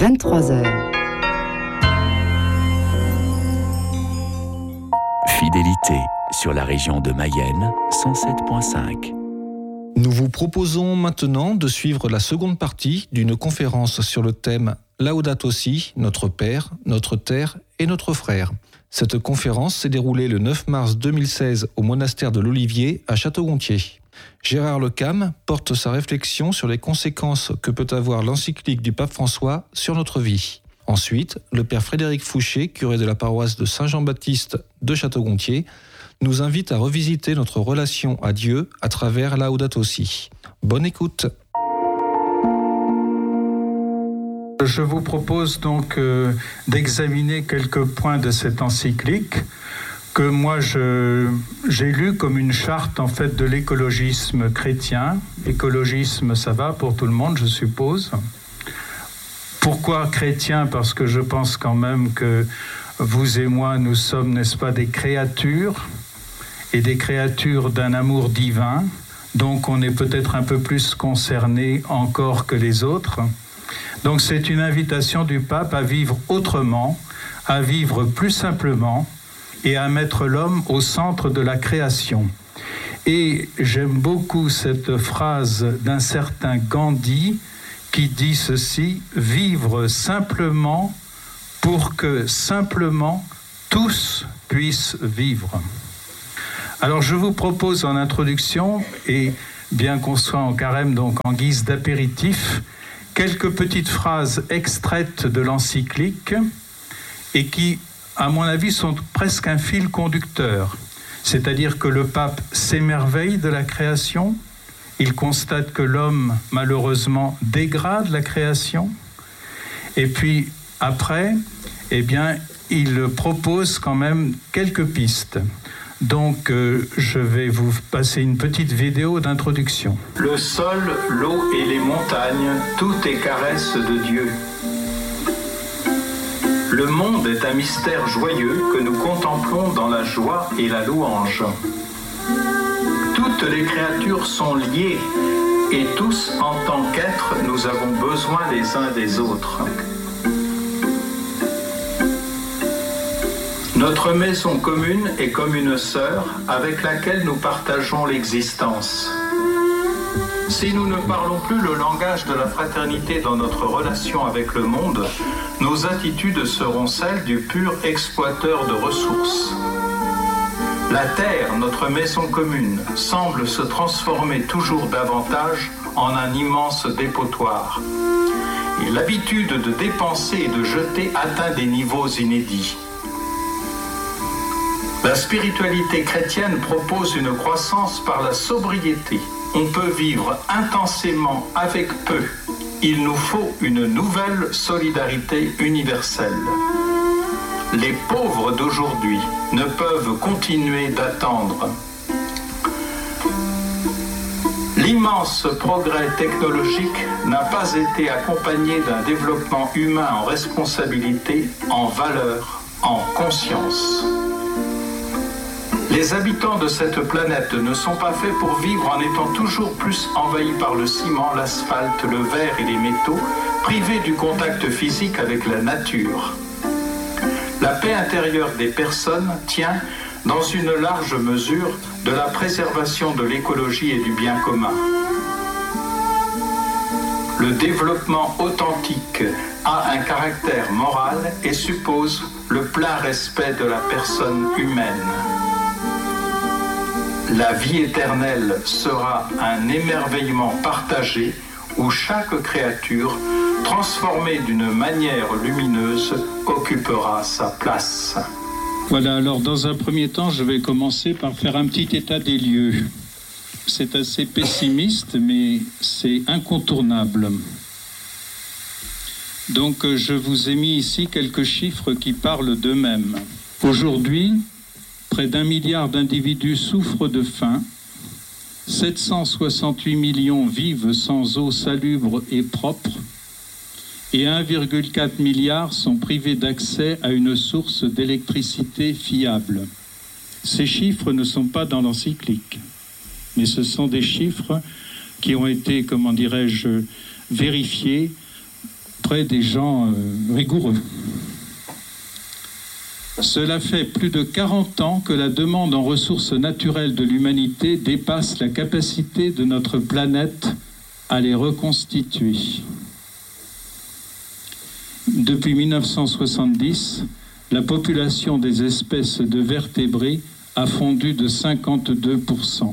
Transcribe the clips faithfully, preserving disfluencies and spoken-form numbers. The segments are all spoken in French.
vingt-trois heures. Fidélité sur la région de Mayenne, cent sept virgule cinq. Nous vous proposons maintenant de suivre la seconde partie d'une conférence sur le thème « Laudato Si, notre Père, notre Terre et notre Frère ». Cette conférence s'est déroulée le neuf mars deux mille seize au monastère de l'Olivier à Château-Gontier. Gérard Lecam porte sa réflexion sur les conséquences que peut avoir l'encyclique du pape François sur notre vie. Ensuite, le père Frédéric Fouché, curé de la paroisse de Saint-Jean-Baptiste de Château-Gontier, nous invite à revisiter notre relation à Dieu à travers Laudato Si. Bonne écoute. Je vous propose donc euh, d'examiner quelques points de cette encyclique que moi je, j'ai lu comme une charte en fait de l'écologisme chrétien. Écologisme, ça va pour tout le monde, je suppose. Pourquoi chrétien ? Parce que je pense quand même que vous et moi, nous sommes, n'est-ce pas, des créatures et des créatures d'un amour divin. Donc on est peut-être un peu plus concernés encore que les autres. Donc c'est une invitation du pape à vivre autrement, à vivre plus simplement et à mettre l'homme au centre de la création. Et j'aime beaucoup cette phrase d'un certain Gandhi qui dit ceci: « Vivre simplement pour que simplement tous puissent vivre ». Alors je vous propose en introduction, et bien qu'on soit en carême, donc en guise d'apéritif, quelques petites phrases extraites de l'encyclique et qui, à mon avis, sont presque un fil conducteur. C'est-à-dire que le pape s'émerveille de la création, il constate que l'homme, malheureusement, dégrade la création, et puis après, eh bien, il propose quand même quelques pistes. Donc, euh, je vais vous passer une petite vidéo d'introduction. Le sol, l'eau et les montagnes, tout est caresse de Dieu. Le monde est un mystère joyeux que nous contemplons dans la joie et la louange. Toutes les créatures sont liées et tous, en tant qu'êtres, nous avons besoin les uns des autres. Notre maison commune est comme une sœur avec laquelle nous partageons l'existence. Si nous ne parlons plus le langage de la fraternité dans notre relation avec le monde, nos attitudes seront celles du pur exploiteur de ressources. La terre, notre maison commune, semble se transformer toujours davantage en un immense dépotoir. Et l'habitude de dépenser et de jeter atteint des niveaux inédits. La spiritualité chrétienne propose une croissance par la sobriété. On peut vivre intensément avec peu. Il nous faut une nouvelle solidarité universelle. Les pauvres d'aujourd'hui ne peuvent continuer d'attendre. L'immense progrès technologique n'a pas été accompagné d'un développement humain en responsabilité, en valeur, en conscience. Les habitants de cette planète ne sont pas faits pour vivre en étant toujours plus envahis par le ciment, l'asphalte, le verre et les métaux, privés du contact physique avec la nature. La paix intérieure des personnes tient, dans une large mesure, de la préservation de l'écologie et du bien commun. Le développement authentique a un caractère moral et suppose le plein respect de la personne humaine. La vie éternelle sera un émerveillement partagé où chaque créature, transformée d'une manière lumineuse, occupera sa place. Voilà, alors dans un premier temps, je vais commencer par faire un petit état des lieux. C'est assez pessimiste, mais c'est incontournable. Donc je vous ai mis ici quelques chiffres qui parlent d'eux-mêmes. Aujourd'hui, près d'un milliard d'individus souffrent de faim, sept cent soixante-huit millions vivent sans eau salubre et propre, et un virgule quatre milliard sont privés d'accès à une source d'électricité fiable. Ces chiffres ne sont pas dans l'encyclique, mais ce sont des chiffres qui ont été, comment dirais-je, vérifiés auprès des gens euh, rigoureux. Cela fait plus de quarante ans que la demande en ressources naturelles de l'humanité dépasse la capacité de notre planète à les reconstituer. Depuis mille neuf cent soixante-dix, la population des espèces de vertébrés a fondu de cinquante-deux pour cent.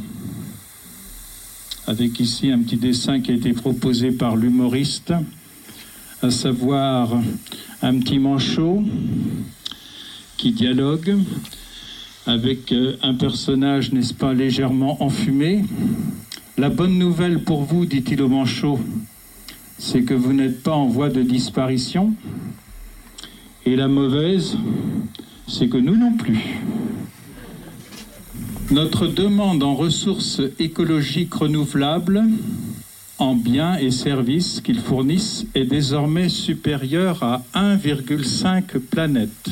Avec ici un petit dessin qui a été proposé par l'humoriste, à savoir un petit manchot qui dialogue avec un personnage, n'est-ce pas, légèrement enfumé. La bonne nouvelle pour vous, dit-il au manchot, c'est que vous n'êtes pas en voie de disparition. Et la mauvaise, c'est que nous non plus. Notre demande en ressources écologiques renouvelables, en biens et services qu'ils fournissent, est désormais supérieure à un virgule cinq planètes.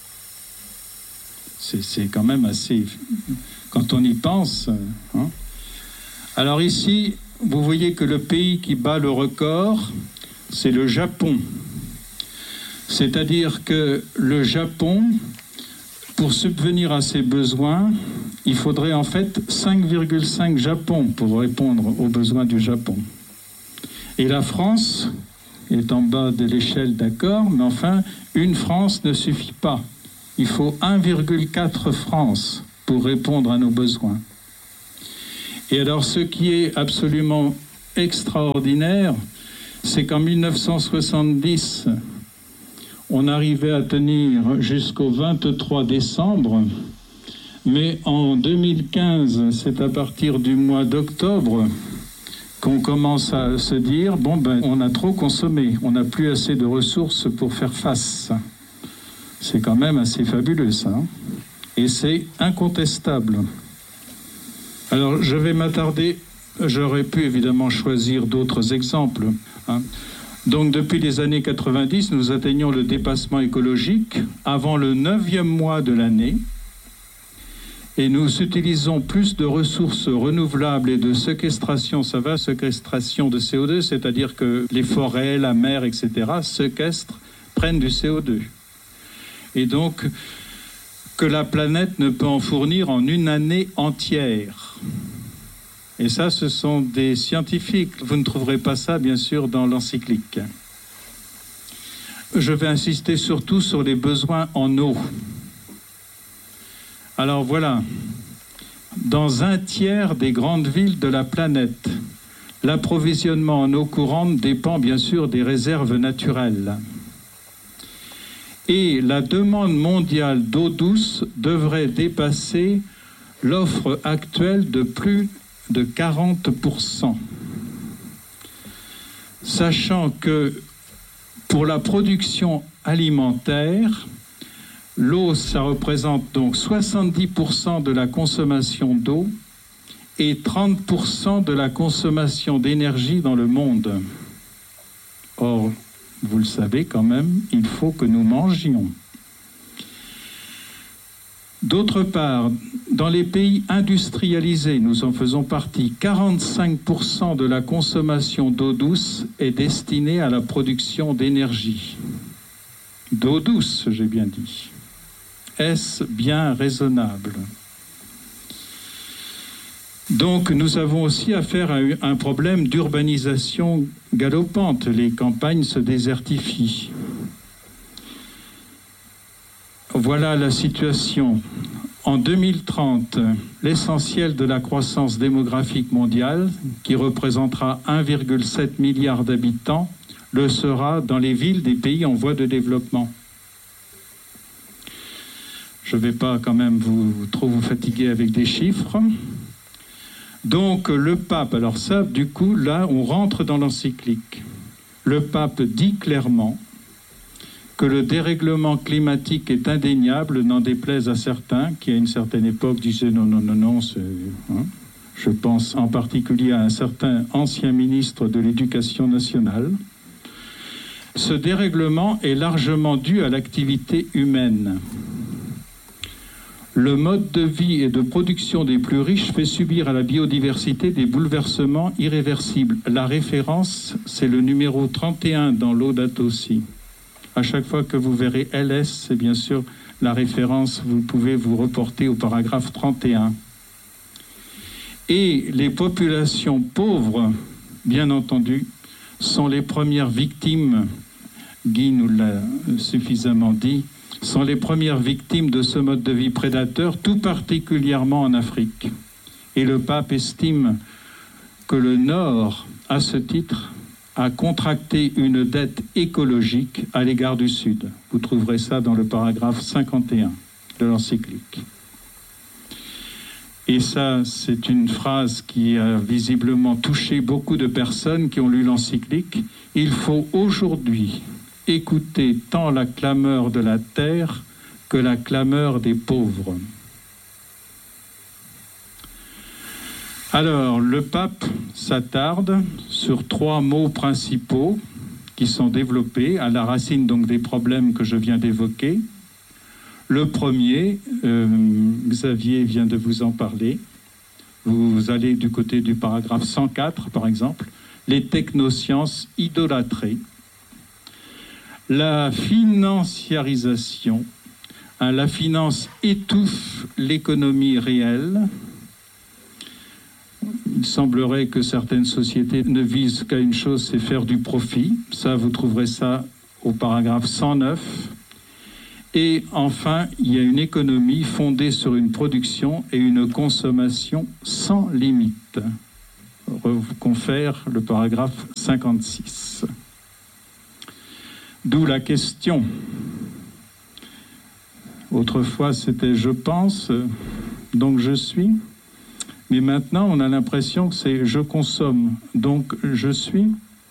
C'est, c'est quand même assez... Quand on y pense... Hein. Alors ici, vous voyez que le pays qui bat le record, c'est le Japon. C'est-à-dire que le Japon, pour subvenir à ses besoins, il faudrait en fait cinq virgule cinq Japon pour répondre aux besoins du Japon. Et la France est en bas de l'échelle, d'accord, mais enfin, une France ne suffit pas. Il faut un virgule quatre France pour répondre à nos besoins. Et alors, ce qui est absolument extraordinaire, c'est qu'en mille neuf cent soixante-dix, on arrivait à tenir jusqu'au vingt-trois décembre, mais en deux mille quinze, c'est à partir du mois d'octobre qu'on commence à se dire, bon ben, on a trop consommé, on n'a plus assez de ressources pour faire face. C'est quand même assez fabuleux, ça. Hein, et c'est incontestable. Alors, je vais m'attarder, j'aurais pu évidemment choisir d'autres exemples. Hein. Donc, depuis les années quatre-vingt-dix, nous atteignons le dépassement écologique avant le neuvième mois de l'année. Et nous utilisons plus de ressources renouvelables et de séquestration, ça va, séquestration de C O deux, c'est-à-dire que les forêts, la mer, et cetera, séquestrent, prennent du C O deux. Et donc, que la planète ne peut en fournir en une année entière. Et ça, ce sont des scientifiques. Vous ne trouverez pas ça, bien sûr, dans l'encyclique. Je vais insister surtout sur les besoins en eau. Alors voilà, dans un tiers des grandes villes de la planète, l'approvisionnement en eau courante dépend bien sûr des réserves naturelles. Et la demande mondiale d'eau douce devrait dépasser l'offre actuelle de plus de quarante pour cent. Sachant que pour la production alimentaire, l'eau, ça représente donc soixante-dix pour cent de la consommation d'eau et trente pour cent de la consommation d'énergie dans le monde. Or, vous le savez quand même, il faut que nous mangions. D'autre part, dans les pays industrialisés, nous en faisons partie, quarante-cinq pour cent de la consommation d'eau douce est destinée à la production d'énergie. D'eau douce, j'ai bien dit. Est-ce bien raisonnable ? Donc, nous avons aussi affaire à un problème d'urbanisation galopante. Les campagnes se désertifient. Voilà la situation. En deux mille trente, l'essentiel de la croissance démographique mondiale, qui représentera un virgule sept milliard d'habitants, le sera dans les villes des pays en voie de développement. Je ne vais pas quand même vous, trop vous fatiguer avec des chiffres. Donc le pape, alors ça, du coup, là, on rentre dans l'encyclique. Le pape dit clairement que le dérèglement climatique est indéniable, n'en déplaise à certains, qui à une certaine époque disaient non, non, non, non, c'est... Hein. Je pense en particulier à un certain ancien ministre de l'Éducation nationale. Ce dérèglement est largement dû à l'activité humaine. Le mode de vie et de production des plus riches fait subir à la biodiversité des bouleversements irréversibles. La référence, c'est le numéro trente et un dans Laudato Si. À chaque fois que vous verrez L S, c'est bien sûr la référence, vous pouvez vous reporter au paragraphe trente et un. Et les populations pauvres, bien entendu, sont les premières victimes, Guy nous l'a suffisamment dit, sont les premières victimes de ce mode de vie prédateur, tout particulièrement en Afrique. Et le pape estime que le Nord, à ce titre, a contracté une dette écologique à l'égard du Sud. Vous trouverez ça dans le paragraphe cinquante et un de l'encyclique. Et ça, c'est une phrase qui a visiblement touché beaucoup de personnes qui ont lu l'encyclique. Il faut aujourd'hui écouter tant la clameur de la terre que la clameur des pauvres. Alors, le pape s'attarde sur trois mots principaux qui sont développés à la racine donc des problèmes que je viens d'évoquer. Le premier, euh, Xavier vient de vous en parler. Vous allez du côté du paragraphe cent quatre, par exemple, les technosciences idolâtrées. La financiarisation, hein, la finance étouffe l'économie réelle. Il semblerait que certaines sociétés ne visent qu'à une chose, c'est faire du profit. Ça, vous trouverez ça au paragraphe cent neuf. Et enfin, il y a une économie fondée sur une production et une consommation sans limite. Vous confère le paragraphe cinquante-six. D'où la question. Autrefois, c'était « je pense », donc « je suis ». Mais maintenant, on a l'impression que c'est « je consomme », donc « je suis ».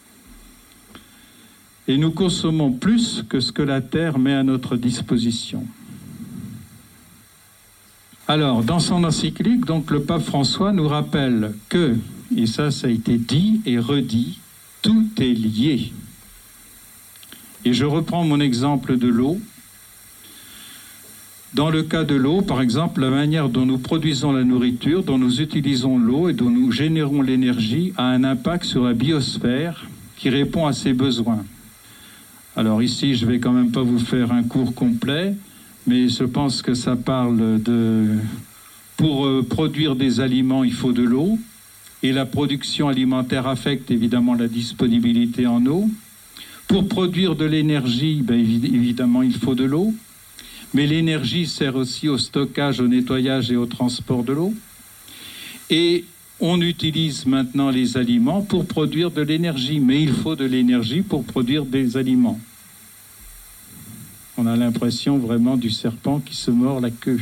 Et nous consommons plus que ce que la Terre met à notre disposition. Alors, dans son encyclique, donc, le pape François nous rappelle que, et ça, ça a été dit et redit, tout est lié. Et je reprends mon exemple de l'eau. Dans le cas de l'eau, par exemple, la manière dont nous produisons la nourriture, dont nous utilisons l'eau et dont nous générons l'énergie a un impact sur la biosphère qui répond à ses besoins. Alors ici, je ne vais quand même pas vous faire un cours complet, mais je pense que ça parle de... Pour euh, produire des aliments, il faut de l'eau, et la production alimentaire affecte évidemment la disponibilité en eau. Pour produire de l'énergie, ben, évidemment, il faut de l'eau. Mais l'énergie sert aussi au stockage, au nettoyage et au transport de l'eau. Et on utilise maintenant les aliments pour produire de l'énergie. Mais il faut de l'énergie pour produire des aliments. On a l'impression vraiment du serpent qui se mord la queue.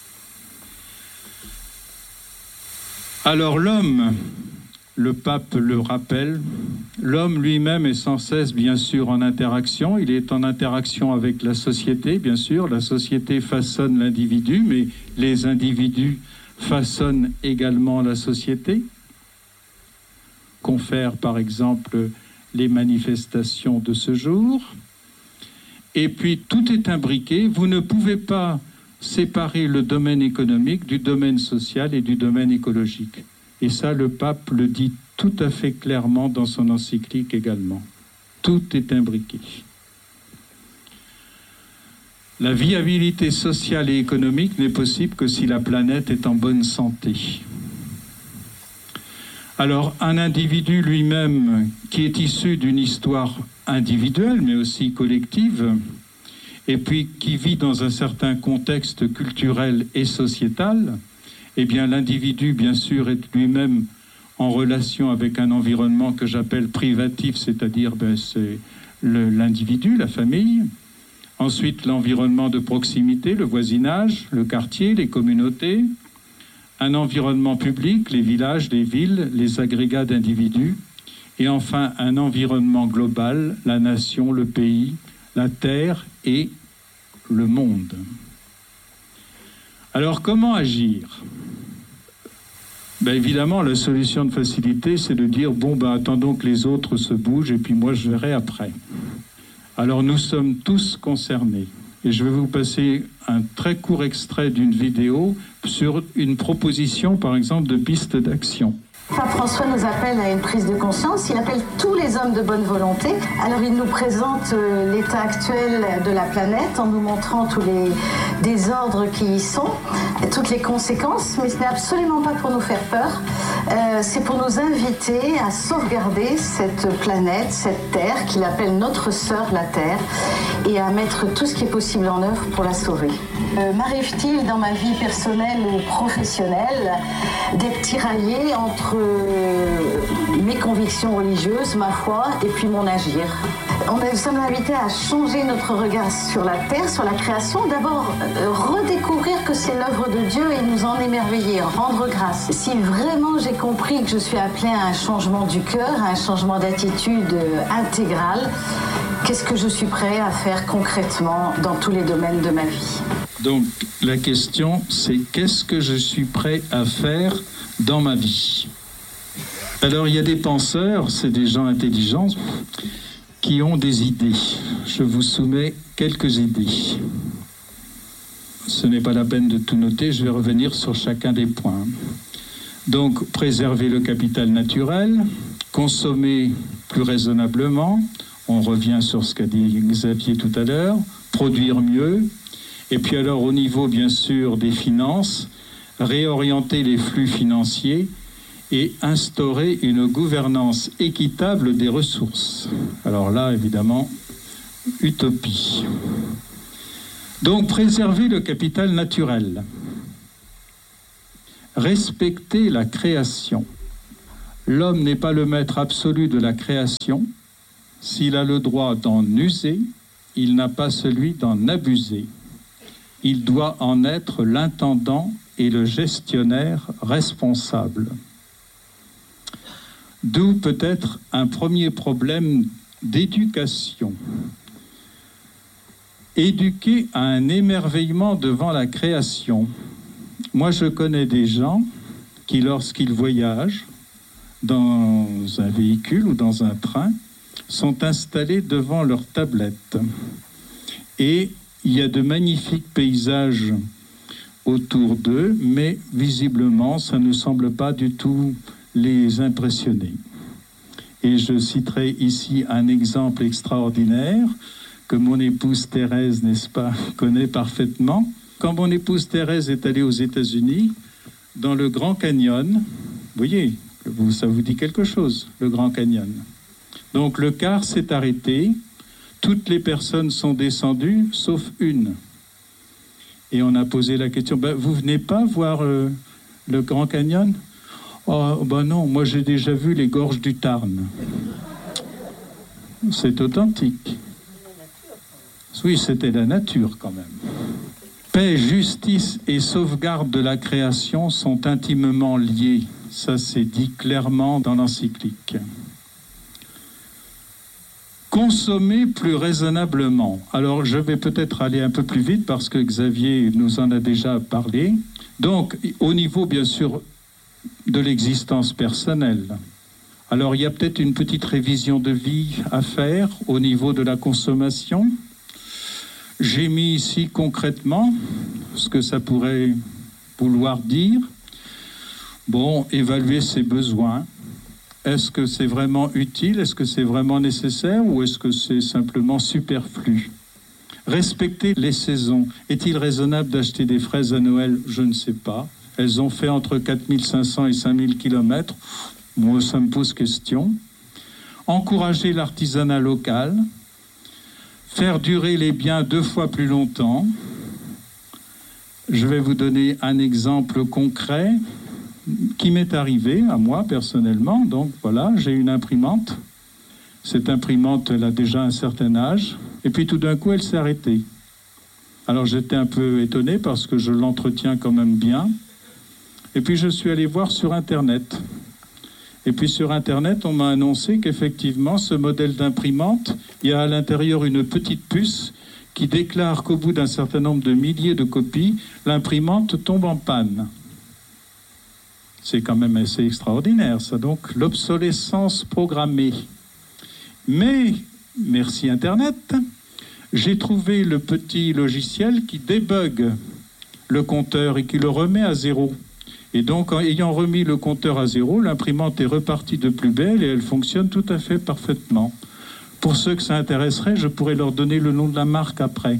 Alors l'homme... Le pape le rappelle, l'homme lui-même est sans cesse, bien sûr, en interaction. Il est en interaction avec la société, bien sûr. La société façonne l'individu, mais les individus façonnent également la société. Confère, par exemple, les manifestations de ce jour. Et puis, tout est imbriqué. Vous ne pouvez pas séparer le domaine économique du domaine social et du domaine écologique. Et ça, le pape le dit tout à fait clairement dans son encyclique également. Tout est imbriqué. La viabilité sociale et économique n'est possible que si la planète est en bonne santé. Alors, un individu lui-même qui est issu d'une histoire individuelle, mais aussi collective, et puis qui vit dans un certain contexte culturel et sociétal, eh bien, l'individu, bien sûr, est lui-même en relation avec un environnement que j'appelle privatif, c'est-à-dire ben, c'est le, l'individu, la famille. Ensuite, l'environnement de proximité, le voisinage, le quartier, les communautés. Un environnement public, les villages, les villes, les agrégats d'individus. Et enfin, un environnement global, la nation, le pays, la terre et le monde. Alors, comment agir ? Ben évidemment, la solution de facilité, c'est de dire, bon, ben, attendons que les autres se bougent et puis moi, je verrai après. Alors, nous sommes tous concernés. Et je vais vous passer un très court extrait d'une vidéo sur une proposition, par exemple, de piste d'action. Pape François nous appelle à une prise de conscience, il appelle tous les hommes de bonne volonté. Alors il nous présente euh, l'état actuel de la planète en nous montrant tous les désordres qui y sont, et toutes les conséquences, mais ce n'est absolument pas pour nous faire peur, euh, c'est pour nous inviter à sauvegarder cette planète, cette terre qu'il appelle notre sœur la Terre, et à mettre tout ce qui est possible en œuvre pour la sauver. Euh, m'arrive-t-il dans ma vie personnelle ou professionnelle d'être tiraillée entre mes convictions religieuses, ma foi, et puis mon agir. On nous sommes invités à changer notre regard sur la terre, sur la création. D'abord, euh, redécouvrir que c'est l'œuvre de Dieu et nous en émerveiller, rendre grâce. Si vraiment j'ai compris que je suis appelée à un changement du cœur, à un changement d'attitude euh, intégrale, qu'est-ce que je suis prêt à faire concrètement dans tous les domaines de ma vie? Donc, la question, c'est qu'est-ce que je suis prêt à faire dans ma vie? Alors, il y a des penseurs, c'est des gens intelligents, qui ont des idées. Je vous soumets quelques idées. Ce n'est pas la peine de tout noter, je vais revenir sur chacun des points. Donc, préserver le capital naturel, consommer plus raisonnablement, on revient sur ce qu'a dit Xavier tout à l'heure, produire mieux, et puis alors au niveau, bien sûr, des finances, réorienter les flux financiers et instaurer une gouvernance équitable des ressources. Alors là, évidemment, utopie. Donc, préserver le capital naturel. Respecter la création. L'homme n'est pas le maître absolu de la création. S'il a le droit d'en user, il n'a pas celui d'en abuser. Il doit en être l'intendant et le gestionnaire responsable. D'où peut-être un premier problème d'éducation. Éduquer à un émerveillement devant la création. Moi, je connais des gens qui, lorsqu'ils voyagent dans un véhicule ou dans un train, sont installés devant leur tablette. Et il y a de magnifiques paysages autour d'eux, mais visiblement, ça ne semble pas du tout les impressionner. Et je citerai ici un exemple extraordinaire que mon épouse Thérèse, n'est-ce pas, connaît parfaitement. Quand mon épouse Thérèse est allée aux États-Unis, dans le Grand Canyon, vous voyez, ça vous dit quelque chose, le Grand Canyon. Donc le car s'est arrêté, toutes les personnes sont descendues, sauf une. Et on a posé la question, ben, vous venez pas voir euh, le Grand Canyon? Oh, ben non, moi j'ai déjà vu les gorges du Tarn. C'est authentique. Oui, c'était la nature quand même. Paix, justice et sauvegarde de la création sont intimement liés. Ça, c'est dit clairement dans l'encyclique. Consommer plus raisonnablement. Alors, je vais peut-être aller un peu plus vite parce que Xavier nous en a déjà parlé. Donc, au niveau, bien sûr, de l'existence personnelle. Alors, il y a peut-être une petite révision de vie à faire au niveau de la consommation. J'ai mis ici concrètement ce que ça pourrait vouloir dire. Bon, évaluer ses besoins. Est-ce que c'est vraiment utile? Est-ce que c'est vraiment nécessaire? Ou est-ce que c'est simplement superflu? Respecter les saisons. Est-il raisonnable d'acheter des fraises à Noël? Je ne sais pas. Elles ont fait entre quatre mille cinq cents et cinq mille kilomètres. Moi, ça me pose question. Encourager l'artisanat local. Faire durer les biens deux fois plus longtemps. Je vais vous donner un exemple concret qui m'est arrivé à moi personnellement. Donc voilà, j'ai une imprimante. Cette imprimante, elle a déjà un certain âge. Et puis tout d'un coup, elle s'est arrêtée. Alors j'étais un peu étonné parce que je l'entretiens quand même bien. Et puis je suis allé voir sur Internet. Et puis sur Internet, on m'a annoncé qu'effectivement, ce modèle d'imprimante, il y a à l'intérieur une petite puce qui déclare qu'au bout d'un certain nombre de milliers de copies, l'imprimante tombe en panne. C'est quand même assez extraordinaire, ça. Donc, l'obsolescence programmée. Mais, merci Internet, j'ai trouvé le petit logiciel qui débug le compteur et qui le remet à zéro. Et donc, en ayant remis le compteur à zéro, l'imprimante est repartie de plus belle et elle fonctionne tout à fait parfaitement. Pour ceux que ça intéresserait, je pourrais leur donner le nom de la marque après.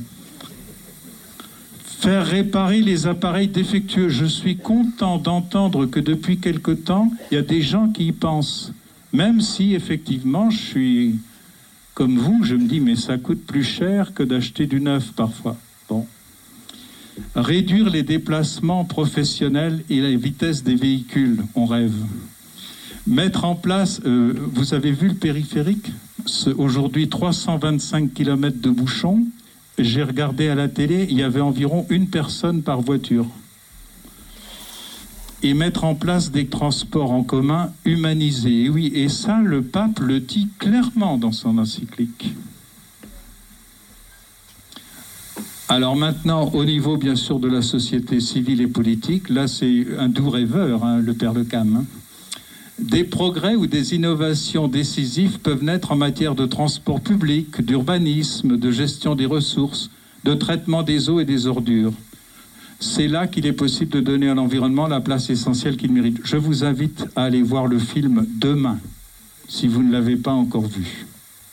Faire réparer les appareils défectueux. Je suis content d'entendre que depuis quelque temps, il y a des gens qui y pensent. Même si, effectivement, je suis comme vous, je me dis, mais ça coûte plus cher que d'acheter du neuf parfois. Bon. Réduire les déplacements professionnels et la vitesse des véhicules, on rêve. Mettre en place, euh, vous avez vu le périphérique ? Ce, aujourd'hui, trois cent vingt-cinq kilomètres de bouchons. J'ai regardé à la télé, il y avait environ une personne par voiture. Et mettre en place des transports en commun humanisés. Et oui, et ça, le pape le dit clairement dans son encyclique. Alors maintenant, au niveau, bien sûr, de la société civile et politique, là, c'est un doux rêveur, hein, le père Le Cam. Hein. Des progrès ou des innovations décisives peuvent naître en matière de transport public, d'urbanisme, de gestion des ressources, de traitement des eaux et des ordures. C'est là qu'il est possible de donner à l'environnement la place essentielle qu'il mérite. Je vous invite à aller voir le film demain, si vous ne l'avez pas encore vu.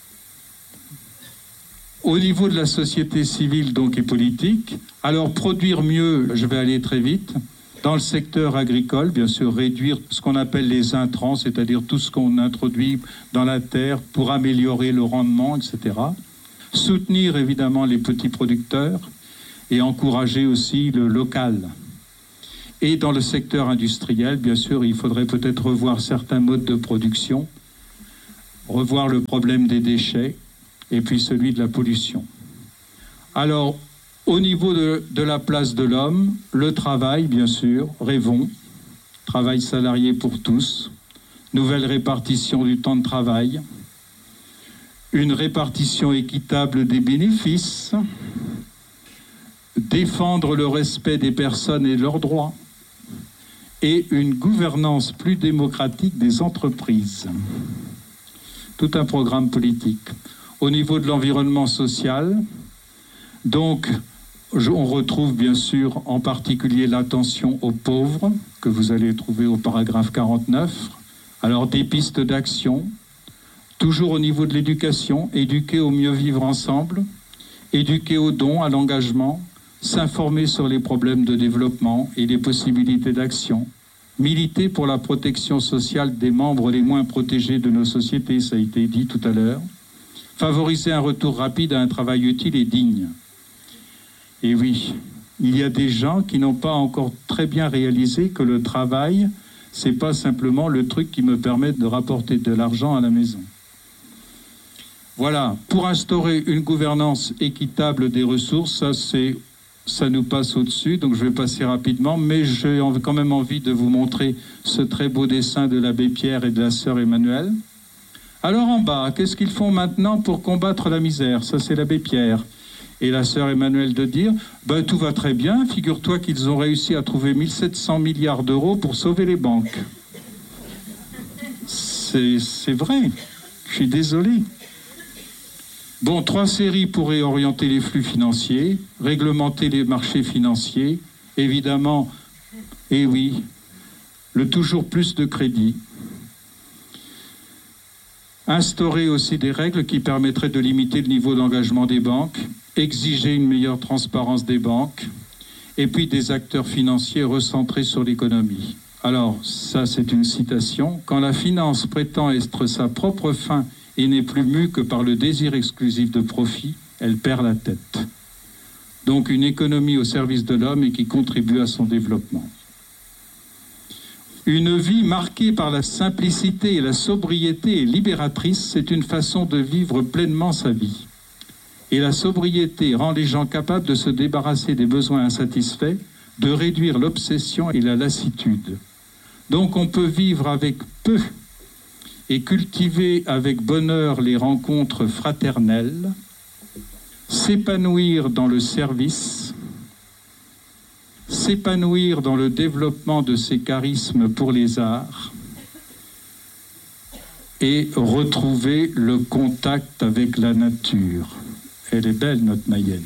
Au niveau de la société civile donc et politique, alors produire mieux, je vais aller très vite, dans le secteur agricole, bien sûr, réduire ce qu'on appelle les intrants, c'est-à-dire tout ce qu'on introduit dans la terre pour améliorer le rendement, et cetera. Soutenir évidemment les petits producteurs et encourager aussi le local. Et dans le secteur industriel, bien sûr, il faudrait peut-être revoir certains modes de production, revoir le problème des déchets et puis celui de la pollution. Alors, au niveau de, de la place de l'homme, le travail, bien sûr, rêvons, travail salarié pour tous, nouvelle répartition du temps de travail, une répartition équitable des bénéfices, défendre le respect des personnes et leurs droits, et une gouvernance plus démocratique des entreprises. Tout un programme politique. Au niveau de l'environnement social, donc, on retrouve bien sûr en particulier l'attention aux pauvres, que vous allez trouver au paragraphe quarante-neuf. Alors, des pistes d'action, toujours au niveau de l'éducation, éduquer au mieux vivre ensemble, éduquer au don, à l'engagement, s'informer sur les problèmes de développement et les possibilités d'action, militer pour la protection sociale des membres les moins protégés de nos sociétés, ça a été dit tout à l'heure, favoriser un retour rapide à un travail utile et digne. Et oui, il y a des gens qui n'ont pas encore très bien réalisé que le travail, c'est pas simplement le truc qui me permet de rapporter de l'argent à la maison. Voilà, pour instaurer une gouvernance équitable des ressources, ça c'est, ça nous passe au-dessus, donc je vais passer rapidement, mais j'ai quand même envie de vous montrer ce très beau dessin de l'abbé Pierre et de la sœur Emmanuelle. Alors en bas, qu'est-ce qu'ils font maintenant pour combattre la misère? Ça c'est l'abbé Pierre. Et la sœur Emmanuelle de dire, ben, tout va très bien, figure-toi qu'ils ont réussi à trouver mille sept cents milliards d'euros pour sauver les banques. C'est, c'est vrai, je suis désolé. Bon, trois séries pour réorienter les flux financiers, réglementer les marchés financiers, évidemment, et oui, le toujours plus de crédit. Instaurer aussi des règles qui permettraient de limiter le niveau d'engagement des banques, exiger une meilleure transparence des banques, et puis des acteurs financiers recentrés sur l'économie. Alors, ça c'est une citation. Quand la finance prétend être sa propre fin et n'est plus mue que par le désir exclusif de profit, elle perd la tête. Donc une économie au service de l'homme et qui contribue à son développement. Une vie marquée par la simplicité et la sobriété est libératrice, c'est une façon de vivre pleinement sa vie. Et la sobriété rend les gens capables de se débarrasser des besoins insatisfaits, de réduire l'obsession et la lassitude. Donc on peut vivre avec peu et cultiver avec bonheur les rencontres fraternelles, s'épanouir dans le service, s'épanouir dans le développement de ses charismes pour les arts et retrouver le contact avec la nature. elle est belle, notre Mayenne.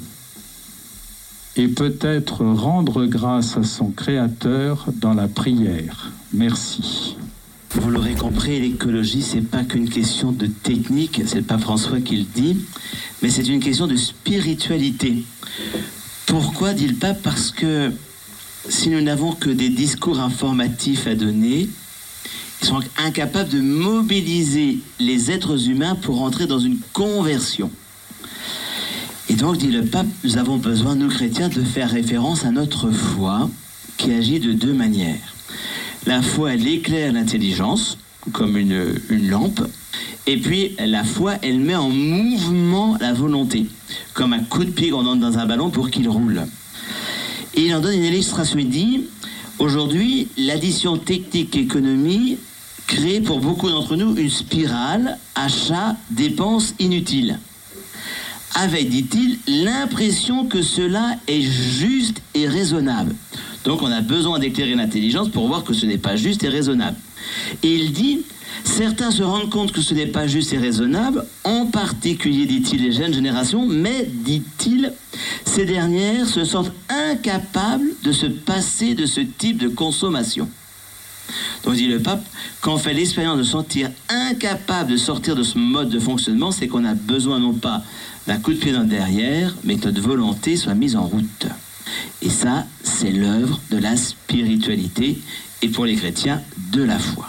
Et peut-être rendre grâce à son Créateur dans la prière. Merci. Vous l'aurez compris, l'écologie, c'est pas qu'une question de technique, c'est le pape François qui le dit, mais c'est une question de spiritualité. Pourquoi, dit le pape? Parce que si nous n'avons que des discours informatifs à donner, ils sont incapables de mobiliser les êtres humains pour entrer dans une conversion. Et donc, dit le pape, nous avons besoin, nous chrétiens, de faire référence à notre foi qui agit de deux manières. La foi, elle éclaire l'intelligence, comme une, une lampe. Et puis, la foi, elle met en mouvement la volonté, comme un coup de pied qu'on donne dans un ballon pour qu'il roule. Et il en donne une illustration. Il dit, aujourd'hui, l'addition technique-économie crée pour beaucoup d'entre nous une spirale achat-dépenses inutiles. Avec, dit-il, l'impression que cela est juste et raisonnable. Donc on a besoin d'éclairer l'intelligence pour voir que ce n'est pas juste et raisonnable. Et il dit, certains se rendent compte que ce n'est pas juste et raisonnable, en particulier, dit-il, les jeunes générations, mais, dit-il, ces dernières se sentent incapables de se passer de ce type de consommation. Donc dit le pape, quand on fait l'expérience de se sentir incapable de sortir de ce mode de fonctionnement, c'est qu'on a besoin non pas d'un coup de pied dans le derrière, mais que notre volonté soit mise en route. Et ça, c'est l'œuvre de la spiritualité et pour les chrétiens, de la foi.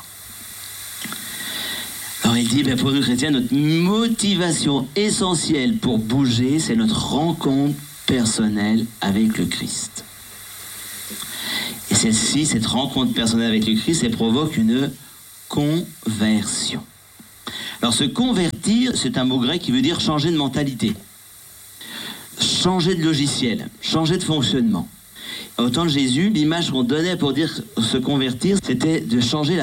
Alors il dit, ben pour nous chrétiens, notre motivation essentielle pour bouger, c'est notre rencontre personnelle avec le Christ. Et celle-ci, cette rencontre personnelle avec le Christ, elle provoque une conversion. Alors se convertir, c'est un mot grec qui veut dire changer de mentalité. Changer de logiciel, changer de fonctionnement. Au temps de Jésus, l'image qu'on donnait pour dire se convertir, c'était de changer la